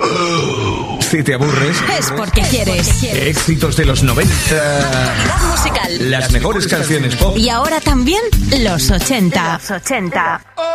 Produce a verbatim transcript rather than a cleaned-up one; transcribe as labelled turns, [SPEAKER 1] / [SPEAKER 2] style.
[SPEAKER 1] Si te aburres,
[SPEAKER 2] es porque quieres.
[SPEAKER 1] Éxitos de los noventa.
[SPEAKER 2] Calidad musical.
[SPEAKER 1] Las mejores canciones pop.
[SPEAKER 2] Y ahora también los ochenta. Los ochenta.